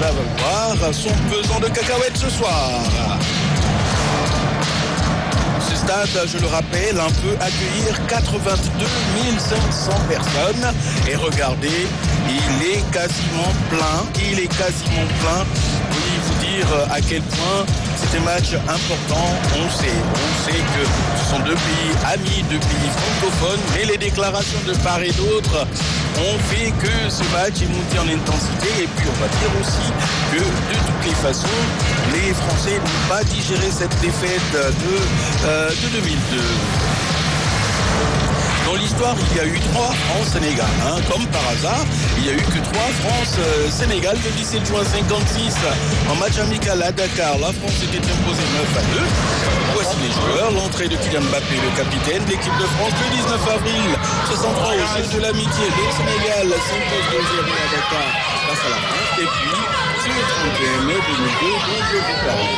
va valoir son pesant de cacahuètes ce soir. Ce stade, je le rappelle, peut accueillir 82 500 personnes. Et regardez, il est quasiment plein. Oui, vous dire à quel point c'est un match important. On sait que ce sont deux pays amis, deux pays francophones, mais les déclarations de part et d'autre ont fait que ce match est monté en intensité. Et puis on va dire aussi que de toutes les façons, les Français n'ont pas digéré cette défaite de 2002. Dans l'histoire, il y a eu 3 France-Sénégal. Comme par hasard, il n'y a eu que 3 France-Sénégal le 17 juin 56. En match amical à Dakar, la France était imposée 9-2. Voici les joueurs. L'entrée de Kylian Mbappé, le capitaine de l'équipe de France, le 19 avril 63 au siège de l'amitié. Le Sénégal s'impose 2-0 à Dakar face à la France. Et puis, c'est le 31 mai 2002, donc le Bucarest.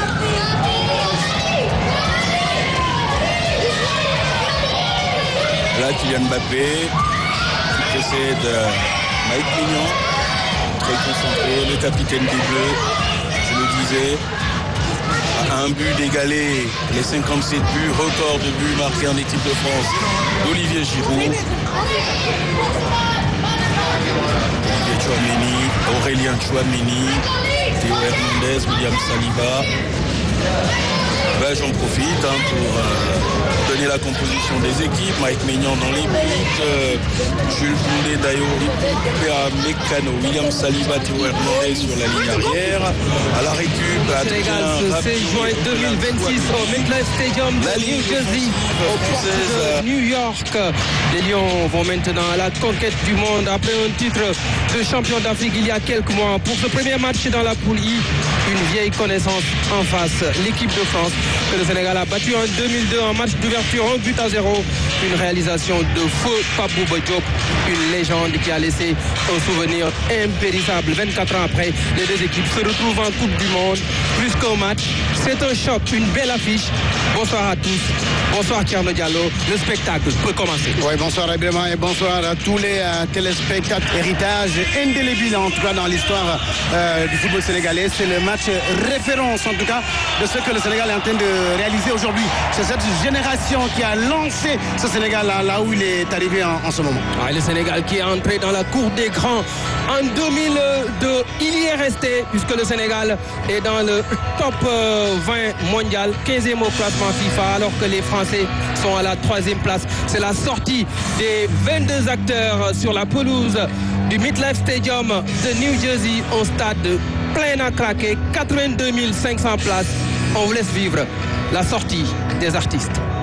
Là, Kylian Mbappé, qui précède Mike Maignan, très concentré, le capitaine des Bleus, je le disais, à un but d'égaler les 57 buts, record de buts marqués en équipe de France d'Olivier Giroud. Olivier Tchouameni, Aurélien Tchouameni, Théo Hernandez, William Saliba. J'en profite pour donner la composition des équipes. Mike Maignan dans les buts, Jules Koundé, Dayo Péa Mécano, William Saliba, Théo Hernandez sur la ligne arrière. À la récup, Sénégal ce 16 juin 2026 au MetLife Stadium de New Jersey, au port de New York. Les Lions vont maintenant à la conquête du monde après un titre de champion d'Afrique il y a quelques mois. Pour ce premier match dans la poule I, une vieille connaissance en face, l'équipe de France que le Sénégal a battu en 2002 en match d'ouverture 1-0. Une réalisation de feu Pape Bouba Diop, une légende qui a laissé un souvenir impérissable. 24 ans après, les deux équipes se retrouvent en Coupe du Monde. Plus qu'un match, c'est un choc, une belle affiche. Bonsoir à tous. Bonsoir Thierno Diallo. Le spectacle peut commencer. Oui, bonsoir Ibrahima et bonsoir à tous les téléspectateurs. Héritage indélébile en tout cas dans l'histoire du football sénégalais. C'est le match référence en tout cas de ce que le Sénégal est en train de réaliser aujourd'hui. C'est cette génération qui a lancé ce Sénégal là où il est arrivé en ce moment. Le Sénégal qui est entré dans la cour des grands en 2002. Il y est resté puisque le Sénégal est dans le top 20 mondial, 15e au classement FIFA, alors que les Français sont à la 3e place. C'est la sortie des 22 acteurs sur la pelouse du MetLife Stadium de New Jersey, un stade plein à craquer, 82 500 places. On vous laisse vivre la sortie des artistes.